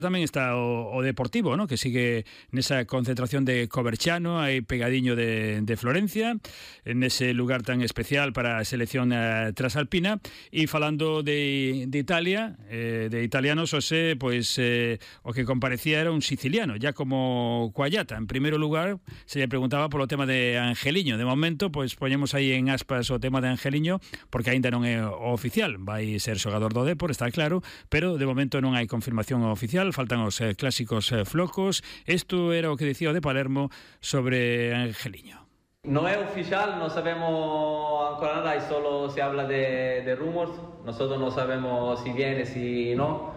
Tamén está o Deportivo, ¿no?, que sigue nesa concentración de Coverciano, aí pegadiño de Florencia, nese lugar tan especial para a selección trasalpina. E falando de Italia, de italianos, José, pois o que comparecía era un siciliano, ya como Cuallata. En primeiro lugar, se lle preguntaba polo tema de Angeliño. De momento, pois poñemos aí en aspas o tema de Angeliño, porque aínda non é oficial. Vai ser xogador do Depor, está claro, pero de momento non hai confirmación oficial. Faltan os clásicos flocos. Isto era o que dicía o de Palermo sobre Angeliño. No es oficial, no sabemos ancora nada y solo se habla de rumors. Nosotros no sabemos si viene, si no,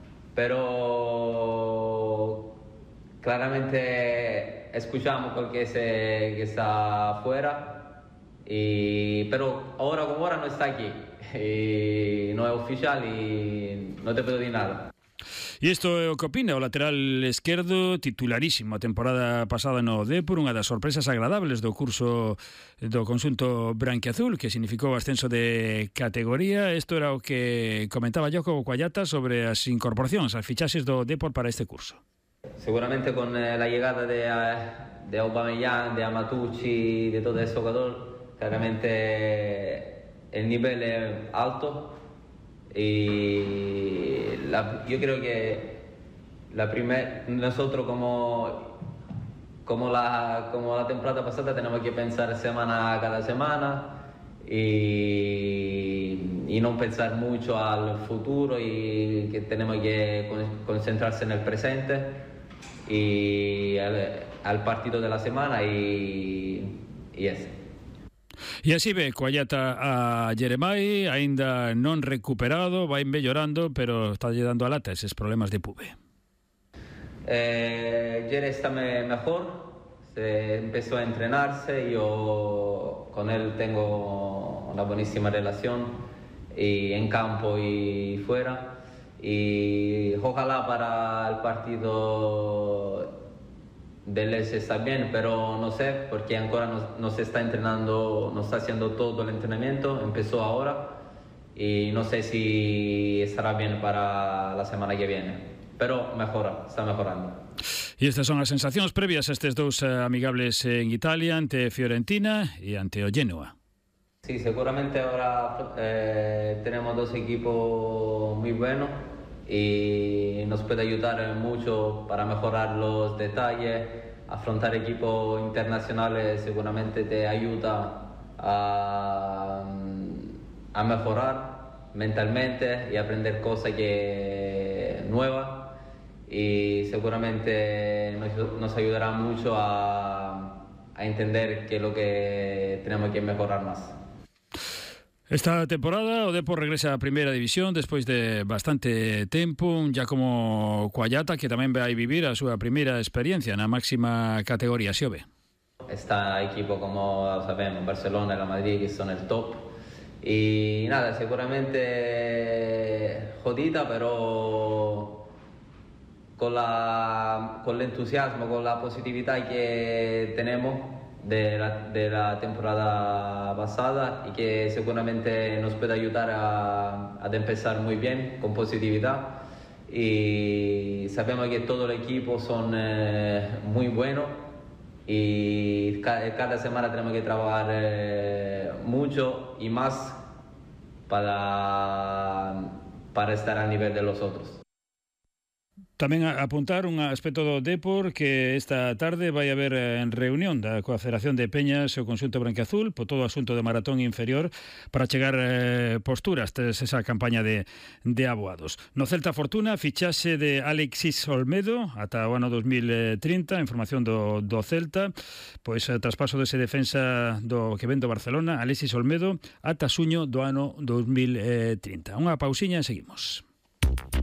pero claramente escuchamos porque que está afuera, pero ahora como ahora no está aquí, y no es oficial y no te puedo decir nada. E isto é o que opina o lateral esquerdo, titularísimo a temporada pasada no Depor, unha das sorpresas agradables do curso do conxunto branquiazul, que significou o ascenso de categoría. Isto era o que comentaba Jacobo Cuallata sobre as incorporacións, as fichaxes do Depor para este curso. Seguramente con la llegada de Aubameyang, de Amatucci, de todo ese jugador, claramente el nivel es alto. Y yo creo que nosotros como la temporada pasada tenemos que pensar cada semana y no pensar mucho al futuro, y que tenemos que concentrarse en el presente y al partido de la semana y eso. E así ve Cuallata a Jeremai, aínda non recuperado, vai mellorando, pero está lle dando a lata eses problemas de pube. Jere está mejor, se empezó a entrenarse, yo con él tengo una buenísima relación, y en campo y fuera, y ojalá para el partido del Elche está bien, pero no sé, porque ancora no se está entrenando, no está haciendo todo el entrenamiento, empezó ahora y no sé si estará bien para la semana que viene, pero está mejorando. E estas son as sensacións previas a estes dous amigables en Italia, ante Fiorentina e ante o Genoa. Sí, seguramente ahora tenemos dos equipos muy buenos y nos puede ayudar mucho para mejorar los detalles. Afrontar equipos internacionales seguramente te ayuda a mejorar mentalmente y aprender cosas nuevas, y seguramente nos ayudará mucho a entender qué es lo que tenemos que mejorar más. Esta temporada o Depor regresa a Primeira División despois de bastante tempo, ya como Cuallata, que tamén vai vivir a súa primeira experiencia na máxima categoría, Xove. Está equipo como sabemos, Barcelona y la Madrid, que son el top, y nada, seguramente jodida, pero con el entusiasmo, con la positividad que tenemos de la temporada pasada, y que seguramente nos puede ayudar a empezar muy bien, con positividad, y sabemos que todo el equipo son muy buenos, y cada semana tenemos que trabajar mucho y más para estar al nivel de los otros. Tamén apuntar un aspecto do Depor, que esta tarde vai haber reunión da coa Federación de Peñas e o conxunto branquiazul por todo o asunto de maratón inferior, para chegar posturas tras esa campaña de aboados. No Celta Fortuna, fichaxe de Alexis Olmedo ata o ano 2030, información do Celta, pois traspaso dese defensa do que ven do Barcelona, Alexis Olmedo, ata xuño do ano 2030. Unha pausiña e seguimos.